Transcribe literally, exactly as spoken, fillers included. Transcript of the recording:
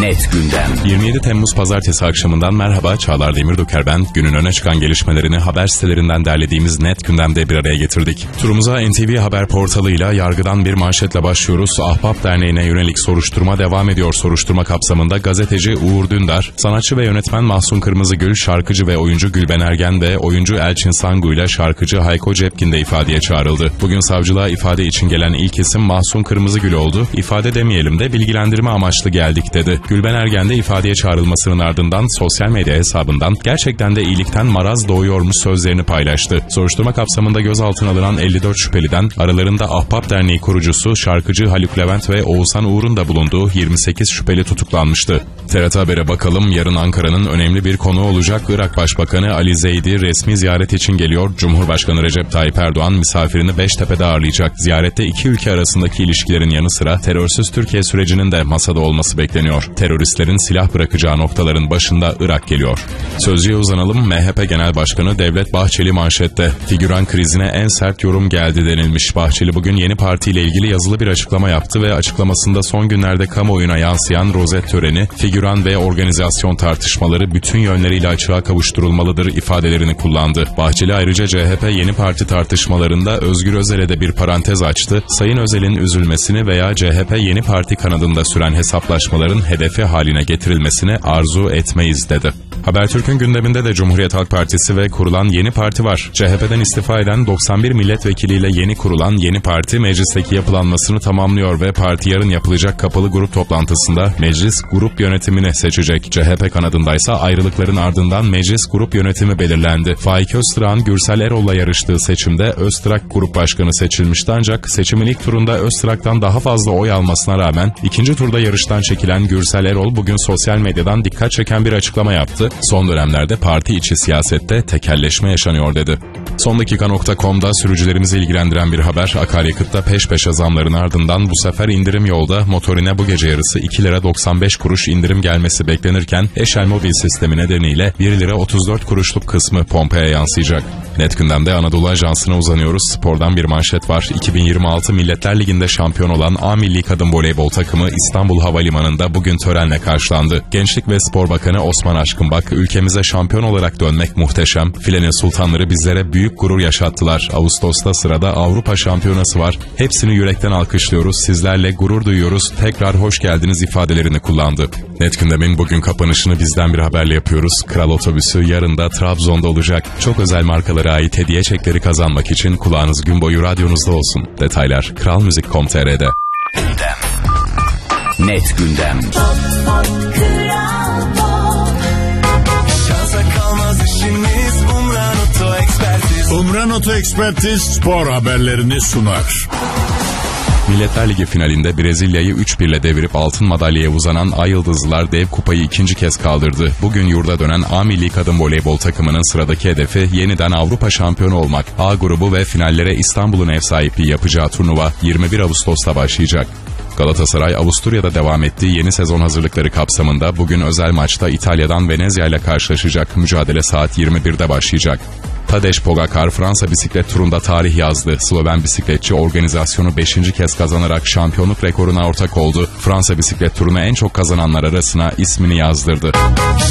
Net Gündem. yirmi yedi Temmuz Pazartesi akşamından merhaba, Çağlar Demirdoker ben. Günün öne çıkan gelişmelerini haber sitelerinden derlediğimiz Net Gündem'de bir araya getirdik. Turumuza N T V Haber portalıyla yargıdan bir manşetle başlıyoruz. Ahbap Derneği'ne yönelik soruşturma devam ediyor. Soruşturma kapsamında gazeteci Uğur Dündar, sanatçı ve yönetmen Mahsun Kırmızıgül, şarkıcı ve oyuncu Gülben Ergen ve oyuncu Elçin Sangu ile şarkıcı Hayko Cepkin de ifadeye çağrıldı. Bugün savcılığa ifade için gelen ilk isim Mahsun Kırmızıgül oldu. İfade demeyelim de bilgilendirme amaçlı geldik dedi. Gülben Ergen de ifadeye çağrılmasının ardından sosyal medya hesabından gerçekten de iyilikten maraz doğuyormuş sözlerini paylaştı. Soruşturma kapsamında gözaltına alınan elli dört şüpheliden aralarında Ahbap Derneği kurucusu şarkıcı Haluk Levent ve Oğuzhan Uğur'un da bulunduğu yirmi sekiz şüpheli tutuklanmıştı. T R T Haber'e bakalım. Yarın Ankara'nın önemli bir konuğu olacak. Irak Başbakanı Ali Zeydi resmi ziyaret için geliyor. Cumhurbaşkanı Recep Tayyip Erdoğan misafirini Beştepe'de ağırlayacak. Ziyarette iki ülke arasındaki ilişkilerin yanı sıra terörsüz Türkiye sürecinin de masada olması bekleniyor. Teröristlerin silah bırakacağı noktaların başında Irak geliyor. Sözcüye uzanalım. M H P Genel Başkanı Devlet Bahçeli manşette. Figüran krizine en sert yorum geldi denilmiş. Bahçeli bugün yeni partiyle ilgili yazılı bir açıklama yaptı ve açıklamasında son günlerde kamuoyuna yansıyan rozet töreni, figüran ve organizasyon tartışmaları bütün yönleriyle açığa kavuşturulmalıdır ifadelerini kullandı. Bahçeli ayrıca C H P yeni parti tartışmalarında Özgür Özel'e de bir parantez açtı. Sayın Özel'in üzülmesini veya C H P yeni parti kanadında süren hesaplaşmaların hedefi haline getirilmesini arzu etmeyiz dedi. Habertürk'ün gündeminde de Cumhuriyet Halk Partisi ve kurulan yeni parti var. C H P'den istifa eden doksan bir milletvekiliyle yeni kurulan yeni parti meclisteki yapılanmasını tamamlıyor ve parti yarın yapılacak kapalı grup toplantısında meclis grup yönetimini seçecek. C H P kanadındaysa ayrılıkların ardından meclis grup yönetimi belirlendi. Faik Öztrak'ın Gürsel Erol'la yarıştığı seçimde Öztrak grup başkanı seçilmişti, ancak seçimin ilk turunda Öztrak'tan daha fazla oy almasına rağmen ikinci turda yarıştan çekilen Gürsel Erol bugün sosyal medyadan dikkat çeken bir açıklama yaptı. Son dönemlerde parti içi siyasette tekelleşme yaşanıyor dedi. Son dakika nokta com'da sürücülerimizi ilgilendiren bir haber. Akaryakıtta peş peşe zamların ardından bu sefer indirim yolda. Motorine bu gece yarısı iki lira doksan beş kuruş indirim gelmesi beklenirken Eşel Mobil sistemi nedeniyle bir lira otuz dört kuruşluk kısmı pompaya yansıyacak. Net Gündem'de Anadolu Ajansı'na uzanıyoruz. Spordan bir manşet var. iki bin yirmi altı Milletler Ligi'nde şampiyon olan A Milli Kadın Voleybol takımı İstanbul Havalimanı'nda bugün törenle karşılandı. Gençlik ve Spor Bakanı Osman Aşkınbak, ülkemize şampiyon olarak dönmek muhteşem. Filenin sultanları bizlere büyük gurur yaşattılar. Ağustos'ta sırada Avrupa Şampiyonası var. Hepsini yürekten alkışlıyoruz. Sizlerle gurur duyuyoruz. Tekrar hoş geldiniz ifadelerini kullandı. Net Gündem'in bugün kapanışını bizden bir haberle yapıyoruz. Kral Otobüsü yarın da Trabzon'da olacak. Çok özel markalara ait hediye çekleri kazanmak için kulağınız gün boyu radyonuzda olsun. Detaylar kral müzik nokta com nokta tr'de. Gündem. Net Gündem. Umran Oto Ekspertiz spor haberlerini sunar. Milletler Ligi finalinde Brezilya'yı üç bir ile devirip altın madalyaya uzanan Ay Yıldızlılar dev kupayı ikinci kez kaldırdı. Bugün yurda dönen A Milli Kadın Voleybol takımının sıradaki hedefi yeniden Avrupa şampiyonu olmak. A grubu ve finallere İstanbul'un ev sahipliği yapacağı turnuva yirmi bir Ağustos'ta başlayacak. Galatasaray Avusturya'da devam ettiği yeni sezon hazırlıkları kapsamında bugün özel maçta İtalya'dan Venezia ile karşılaşacak. Mücadele saat yirmi birde başlayacak. Tadej Pogacar Fransa bisiklet turunda tarih yazdı. Sloven bisikletçi organizasyonu beşinci kez kazanarak şampiyonluk rekoruna ortak oldu. Fransa bisiklet turuna en çok kazananlar arasına ismini yazdırdı.